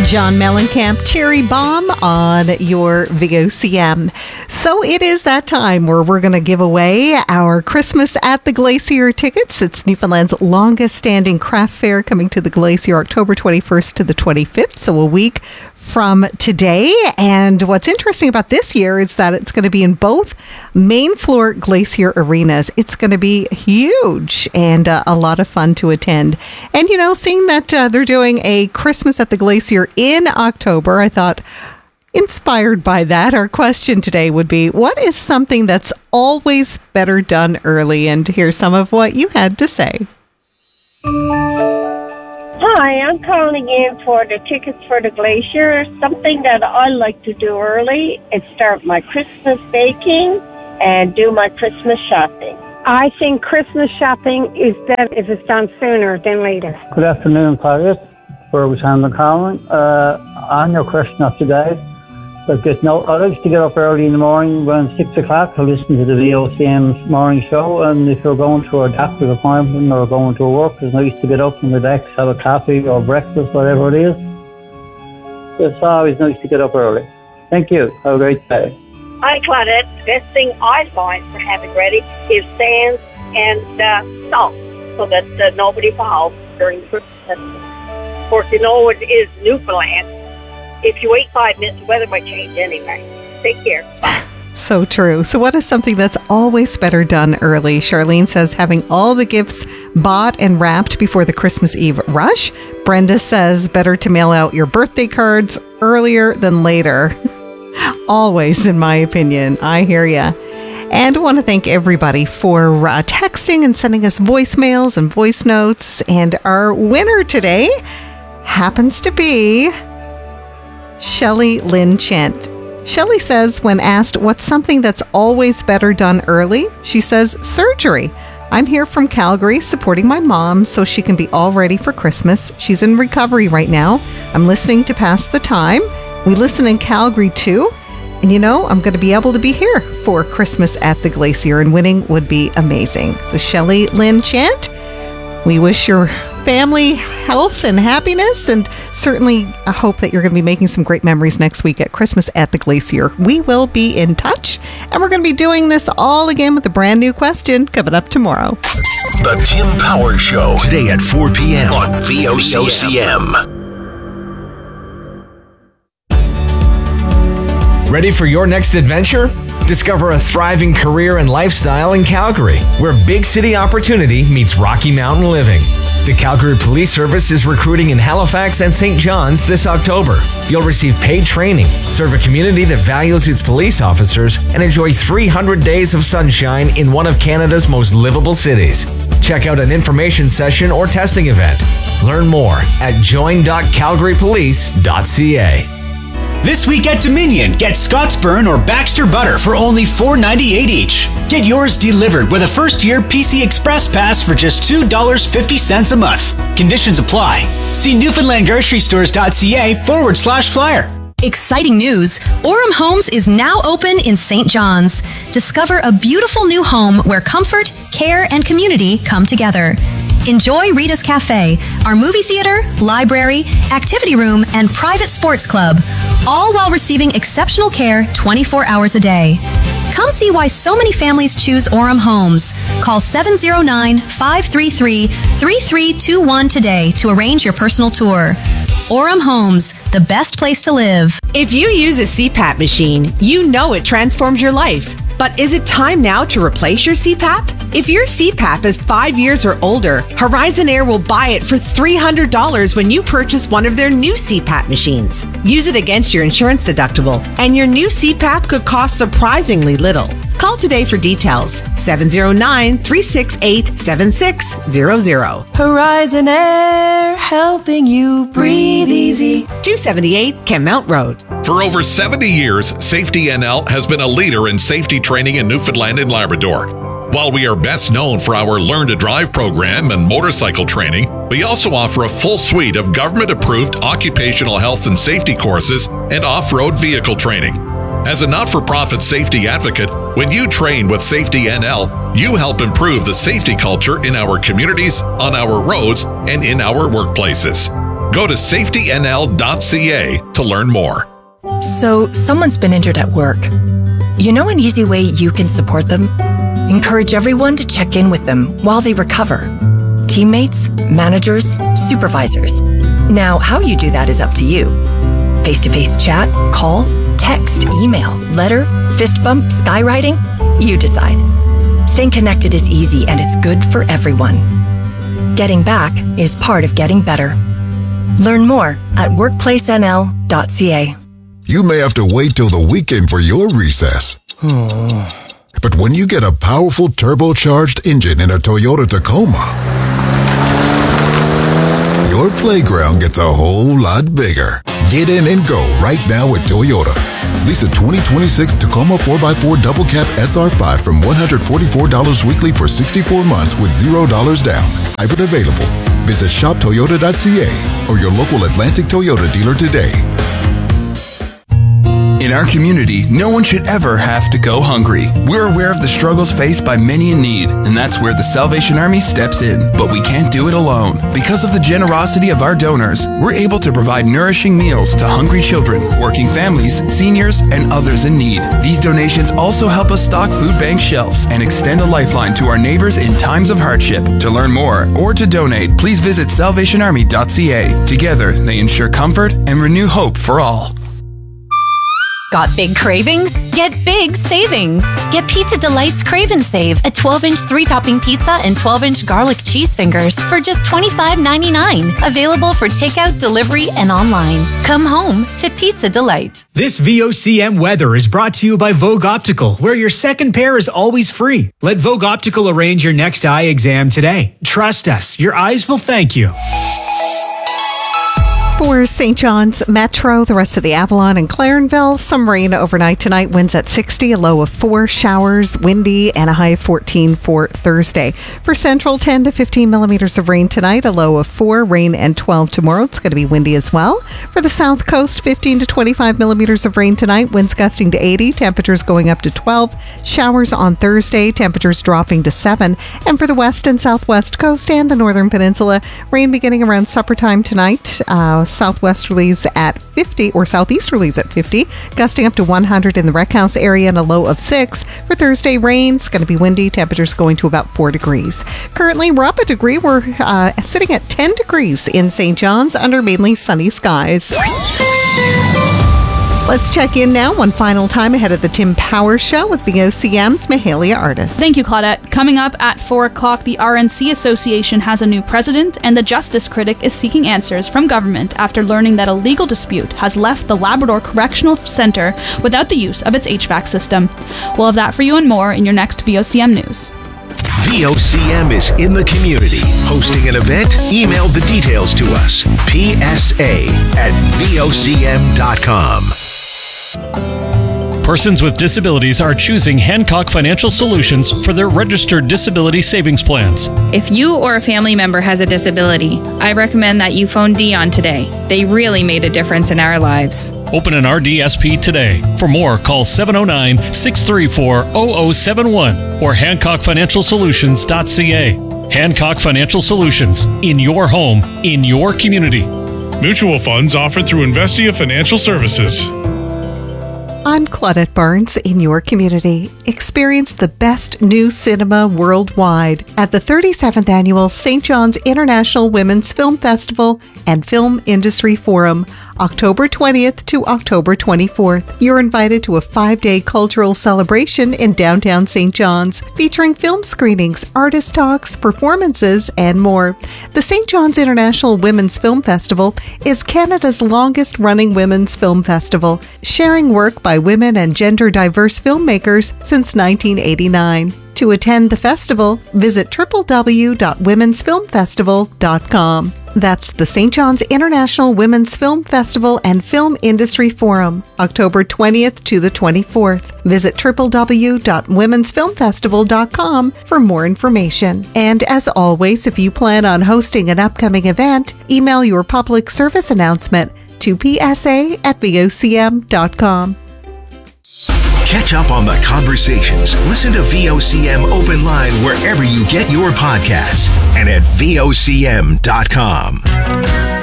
John Mellencamp, Cherry Bomb on your VOCM. So it is that time where we're going to give away our Christmas at the Glacier tickets. It's Newfoundland's longest standing craft fair, coming to the Glacier October 21st to the 25th, so a week from today. And what's interesting about this year is that it's going to be in both main floor Glacier arenas. It's going to be huge and a lot of fun to attend. And, you know, seeing that they're doing a Christmas at the Glacier in October, I thought, inspired by that, our question today would be, what is something that's always better done early? And here's some of what you had to say. Hi, I'm calling in for the tickets for the Glacier. Something that I like to do early is start my Christmas baking and do my Christmas shopping. I think Christmas shopping is better if it's done sooner than later. Good afternoon, Paris. Where was Hamlin calling? On your question of today, I like to get up early in the morning around 6 o'clock to listen to the VOCM morning show, and if you're going to a doctor's appointment or going to work, it's nice to get up and relax, have a coffee or breakfast, whatever it is. It's always nice to get up early. Thank you. Have a great day. Hi, Claudette. The best thing I find for having ready is sands and salt, so that nobody falls during the Christmas festival. Of course, you know it is Newfoundland. If you wait 5 minutes, the weather might change anyway. Take care. Bye. So true. So what is something that's always better done early? Charlene says having all the gifts bought and wrapped before the Christmas Eve rush. Brenda says better to mail out your birthday cards earlier than later. Always, in my opinion. I hear ya. And I want to thank everybody for texting and sending us voicemails and voice notes. And our winner today happens to be Shelley Lynn Chent. Shelley says when asked what's something that's always better done early, she says surgery. I'm here from Calgary supporting my mom so she can be all ready for Christmas. She's in recovery right now. I'm listening to pass the time. We listen in Calgary too. And you know, I'm going to be able to be here for Christmas at the Glacier, and winning would be amazing. So Shelley Lynn Chant, we wish your family health and happiness, and certainly I hope that you're going to be making some great memories next week at Christmas at the Glacier. We will be in touch, and we're going to be doing this all again with a brand new question coming up tomorrow. The Tim Power Show, today at 4 p.m. on VOCM. Ready for your next adventure? Discover a thriving career and lifestyle in Calgary, where big city opportunity meets Rocky Mountain living. The Calgary Police Service is recruiting in Halifax and St. John's this October. You'll receive paid training, serve a community that values its police officers, and enjoy 300 days of sunshine in one of Canada's most livable cities. Check out an information session or testing event. Learn more at join.calgarypolice.ca. This week at Dominion, get Scottsburn or Baxter Butter for only $4.98 each. Get yours delivered with a first-year PC Express Pass for just $2.50 a month. Conditions apply. See newfoundlandgrocerystores.ca/flyer. Exciting news! Orem Homes is now open in St. John's. Discover a beautiful new home where comfort, care, and community come together. Enjoy Rita's Cafe, our movie theater, library, activity room, and private sports club, all while receiving exceptional care 24 hours a day. Come see why so many families choose Orem Homes. Call 709-533-3321 today to arrange your personal tour. Orem Homes, the best place to live. If you use a CPAP machine, you know it transforms your life. But is it time now to replace your CPAP? If your CPAP is 5 years or older, Horizon Air will buy it for $300 when you purchase one of their new CPAP machines. Use it against your insurance deductible, and your new CPAP could cost surprisingly little. Call today for details. 709-368-7600. Horizon Air, helping you breathe easy. 278 Kenmount Road. For over 70 years, Safety NL has been a leader in safety training in Newfoundland and Labrador. While we are best known for our Learn to Drive program and motorcycle training, we also offer a full suite of government-approved occupational health and safety courses and off-road vehicle training. As a not-for-profit safety advocate, when you train with Safety NL, you help improve the safety culture in our communities, on our roads, and in our workplaces. Go to safetynl.ca to learn more. So, someone's been injured at work. You know an easy way you can support them? Encourage everyone to check in with them while they recover. Teammates, managers, supervisors. Now, how you do that is up to you. Face-to-face chat, call, text, email, letter, fist bump, skywriting? You decide. Staying connected is easy and it's good for everyone. Getting back is part of getting better. Learn more at workplacenl.ca. You may have to wait till the weekend for your recess. But when you get a powerful turbocharged engine in a Toyota Tacoma, your playground gets a whole lot bigger. Get in and go right now at Toyota. Lease a 2026 Tacoma 4x4 Double Cab SR5 from $144 weekly for 64 months with $0 down. Hybrid available. Visit shoptoyota.ca or your local Atlantic Toyota dealer today. In our community, no one should ever have to go hungry. We're aware of the struggles faced by many in need, and that's where the Salvation Army steps in. But we can't do it alone. Because of the generosity of our donors, we're able to provide nourishing meals to hungry children, working families, seniors, and others in need. These donations also help us stock food bank shelves and extend a lifeline to our neighbors in times of hardship. To learn more or to donate, please visit salvationarmy.ca. Together, they ensure comfort and renew hope for all. Got big cravings? Get big savings. Get Pizza Delight's Crave and Save, a 12-inch 3-topping pizza and 12-inch garlic cheese fingers for just $25.99. Available for takeout, delivery, and online. Come home to Pizza Delight. This VOCM weather is brought to you by Vogue Optical, where your second pair is always free. Let Vogue Optical arrange your next eye exam today. Trust us, your eyes will thank you. For St. John's Metro, the rest of the Avalon and Clarenville, some rain overnight tonight, winds at 60, a low of 4, showers, windy, and a high of 14 for Thursday. For Central, 10 to 15 millimeters of rain tonight, a low of 4, rain and 12 tomorrow. It's going to be windy as well. For the South Coast, 15 to 25 millimeters of rain tonight, winds gusting to 80, temperatures going up to 12, showers on Thursday, temperatures dropping to 7. And for the West and Southwest Coast and the Northern Peninsula, rain beginning around supper time tonight, southwesterlies at 50 or southeasterlies at 50, gusting up to 100 in the Rec House area and a low of 6. For Thursday, rain. It's going to be windy. Temperatures going to about 4 degrees. Currently, we're up a degree. We're sitting at 10 degrees in St. John's under mainly sunny skies. Let's check in now one final time ahead of the Tim Powers Show with VOCM's Mahalia Artis. Thank you, Claudette. Coming up at 4 o'clock, the RNC Association has a new president, and the Justice Critic is seeking answers from government after learning that a legal dispute has left the Labrador Correctional Center without the use of its HVAC system. We'll have that for you and more in your next VOCM News. VOCM is in the community. Hosting an event? Email the details to us. PSA@VOCM.com. Persons with disabilities are choosing Hancock Financial Solutions for their registered disability savings plans. If you or a family member has a disability, I recommend that you phone Dion today. They really made a difference in our lives. Open an RDSP today. For more, call 709-634-0071 or HancockFinancialSolutions.ca. Hancock Financial Solutions. In your home, in your community. Mutual funds offered through Investia Financial Services. I'm Claudette Barnes in your community. Experience the best new cinema worldwide at the 37th Annual St. John's International Women's Film Festival and Film Industry Forum, October 20th to October 24th. You're invited to a 5-day cultural celebration in downtown St. John's, featuring film screenings, artist talks, performances, and more. The St. John's International Women's Film Festival is Canada's longest-running women's film festival, sharing work by women and gender-diverse filmmakers since 1989. To attend the festival, visit www.womensfilmfestival.com. That's the St. John's International Women's Film Festival and Film Industry Forum, October 20th to the 24th. Visit www.womensfilmfestival.com for more information. And as always, if you plan on hosting an upcoming event, email your public service announcement to psa@vocm.com. Catch up on the conversations. Listen to VOCM Open Line wherever you get your podcasts and at vocm.com.